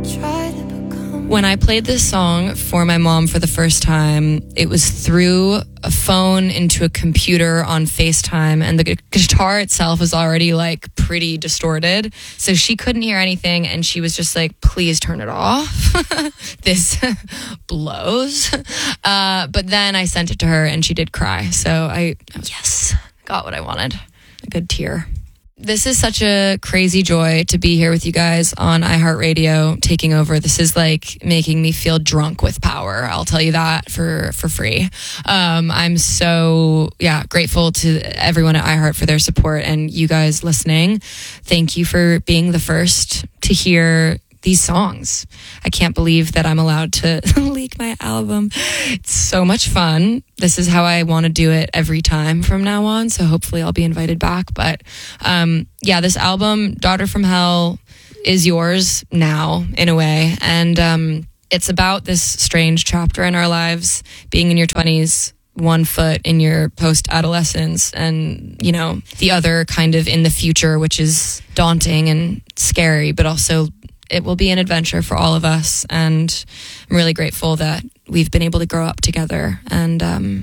When I played this song for my mom for the first time, it was through a phone into a computer on FaceTime, and the guitar itself was already like pretty distorted. So she couldn't hear anything, and she was just like, please turn it off. This blows. But then I sent it to her and she did cry. So I was, yes, got what I wanted. A good tear. This is such a crazy joy to be here with you guys on iHeartRadio taking over. This is like making me feel drunk with power. I'll tell you that for free. I'm so grateful to everyone at iHeart for their support, and you guys listening. Thank you for being the first to hear these songs. I can't believe that I'm allowed to leak my album. It's so much fun. This is how I want to do it every time from now on. So hopefully I'll be invited back. But this album, Daughter from Hell, is yours now in a way. And it's about this strange chapter in our lives, being in your 20s, one foot in your post-adolescence, and, you know, the other kind of in the future, which is daunting and scary, but also it will be an adventure for all of us. And I'm really grateful that we've been able to grow up together. And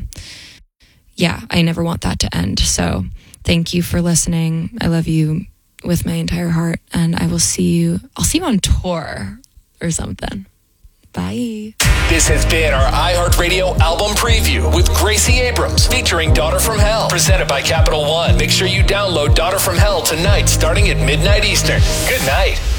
I never want that to end. So thank you for listening. I love you with my entire heart. And I'll see you on tour or something. Bye. This has been our iHeartRadio album preview with Gracie Abrams featuring Daughter from Hell, presented by Capital One. Make sure you download Daughter from Hell tonight starting at midnight Eastern. Good night.